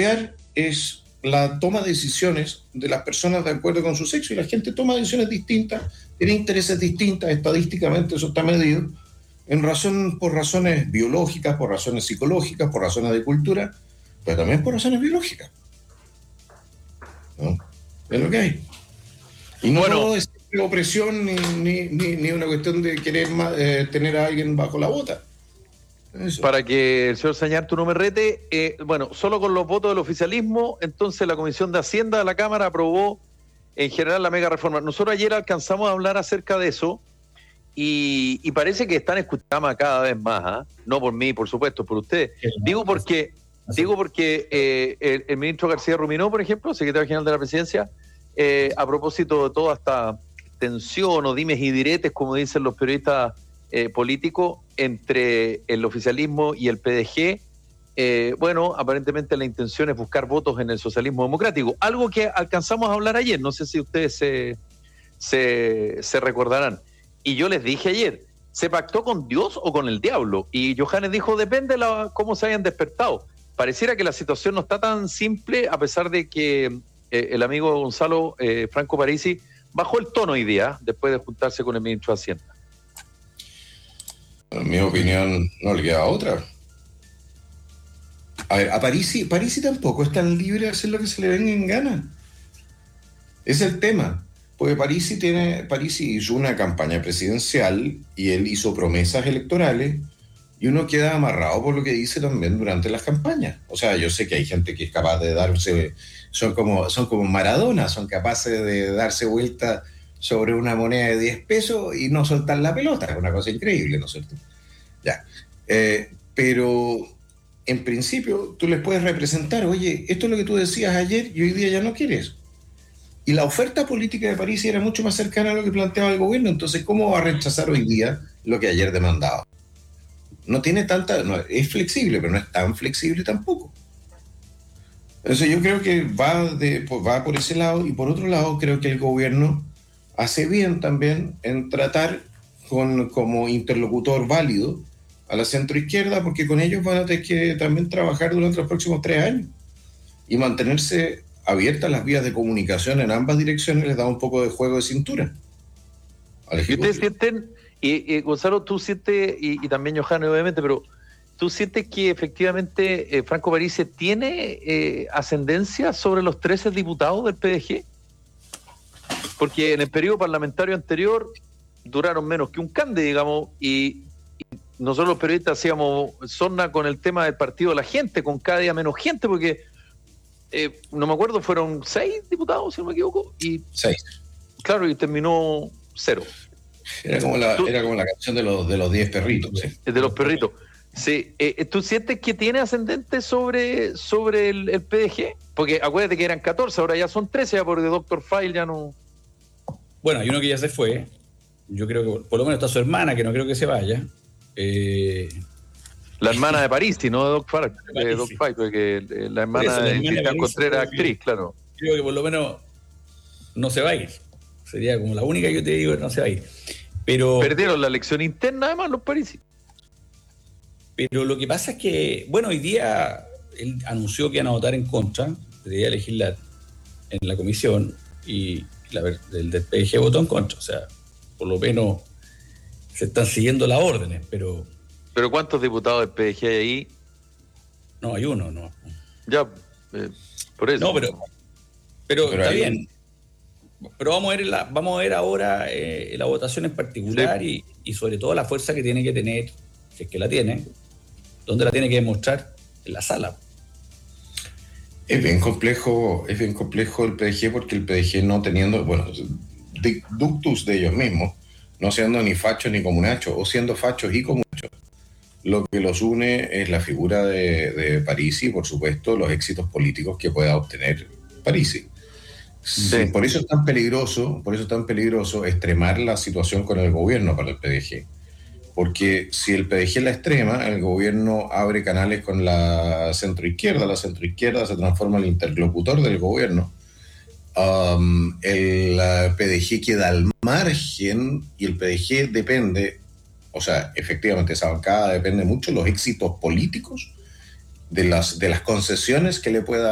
cambiar es la toma de decisiones de las personas de acuerdo con su sexo, y la gente toma decisiones distintas, tiene intereses distintas, estadísticamente eso está medido, por razones biológicas, por razones psicológicas, por razones de cultura, pero también por razones biológicas, ¿no? Es lo que hay. Y no todo es opresión ni una cuestión de querer tener a alguien bajo la bota. Eso. Para que el señor Sañartu no me rete, solo con los votos del oficialismo, entonces la Comisión de Hacienda de la Cámara aprobó en general la mega reforma. Nosotros ayer alcanzamos a hablar acerca de eso y parece que están escuchando cada vez más, no por mí, por supuesto, por ustedes. Digo porque el ministro García Ruminó, por ejemplo, secretario general de la Presidencia, a propósito de toda esta tensión o dimes y diretes, como dicen los periodistas políticos, entre el oficialismo y el PDG, aparentemente la intención es buscar votos en el socialismo democrático, algo que alcanzamos a hablar ayer, no sé si ustedes se recordarán, y yo les dije ayer, ¿se pactó con Dios o con el diablo? Y Johannes dijo, depende de cómo se hayan despertado. Pareciera que la situación no está tan simple, a pesar de que el amigo Gonzalo Franco Parisi bajó el tono hoy día, después de juntarse con el ministro de Hacienda. En mi opinión, no le queda otra. A ver, a Parisi tampoco es tan libre de hacer lo que se le venga en gana. Es el tema. Porque Parisi hizo una campaña presidencial y él hizo promesas electorales y uno queda amarrado por lo que dice también durante las campañas. O sea, yo sé que hay gente que es capaz de darse... Son como Maradona, son capaces de darse vuelta sobre una moneda de 10 pesos y no soltar la pelota. Es una cosa increíble, ¿no es cierto? Ya. Pero en principio tú les puedes representar, oye, esto es lo que tú decías ayer y hoy día ya no quieres. Y la oferta política de Parisi era mucho más cercana a lo que planteaba el gobierno, entonces ¿cómo va a rechazar hoy día lo que ayer demandaba? Es flexible, pero no es tan flexible tampoco. Entonces yo creo que va por ese lado, y por otro lado creo que el gobierno hace bien también en tratar como interlocutor válido a la centroizquierda, porque con ellos van a tener que también trabajar durante los próximos 3 años y mantenerse abiertas las vías de comunicación en ambas direcciones les da un poco de juego de cintura. ¿Y ustedes sienten, Gonzalo, tú sientes, y también Johannes obviamente, pero tú sientes que efectivamente Franco Parisi tiene ascendencia sobre los 13 diputados del PDG? Porque en el periodo parlamentario anterior duraron menos que un cande, digamos, y nosotros los periodistas hacíamos sorna con el tema del partido de la gente, con cada día menos gente, porque no me acuerdo, fueron 6 diputados, si no me equivoco, y 6. Claro, y terminó 0. Era como la canción de los 10 perritos. ¿Sí? De los perritos. Sí. ¿Tú sientes que tiene ascendente sobre el PDG? Porque acuérdate que eran 14, ahora ya son 13, ya porque Dr. File ya no... Bueno, hay uno que ya se fue. Yo creo que por lo menos está su hermana, que no creo que se vaya. La hermana de Parisi, no de Doc File, porque la hermana de Cristian Contreras, actriz, claro. Creo que por lo menos no se va a ir. Sería como la única que yo te digo que no se va a ir. Pero perdieron la elección interna, además, los Parisi. Pero lo que pasa es que, bueno, hoy día él anunció que iban a votar en contra, debería legislar en la comisión, y el del PDG votó en contra. O sea, por lo menos se están siguiendo las órdenes, pero... ¿Pero cuántos diputados del PDG hay ahí? No, hay uno, no. Ya, por eso. No, pero está bien. Pero vamos a ver ahora la votación en particular, sí. y sobre todo la fuerza que tiene que tener, si es que la tiene, ¿dónde la tiene que demostrar? En la sala. Es bien complejo el PDG, porque el PDG no teniendo, ductus de ellos mismos, no siendo ni fachos ni comunachos, o siendo fachos y comunachos, lo que los une es la figura de Parisi y, por supuesto, los éxitos políticos que pueda obtener Parisi. Sí. Por eso es tan peligroso extremar la situación con el gobierno para el PDG. Porque si el PDG la extrema, el gobierno abre canales con la centroizquierda se transforma en el interlocutor del gobierno. El PDG queda al margen y el PDG depende, o sea, efectivamente esa bancada depende mucho de los éxitos políticos, de las concesiones que le pueda